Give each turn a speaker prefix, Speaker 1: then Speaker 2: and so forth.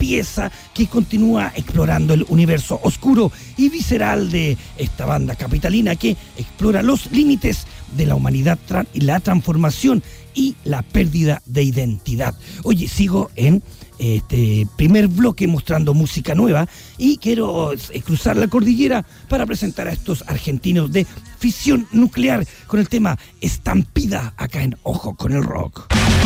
Speaker 1: pieza que continúa explorando el universo oscuro y visceral de esta banda capitalina que explora los límites de la humanidad, la transformación y la pérdida de identidad. Oye, sigo en este primer bloque mostrando música nueva y quiero cruzar la cordillera para presentar a estos argentinos de Fisión Nuclear con el tema Estampida acá en Ojo con el Rock.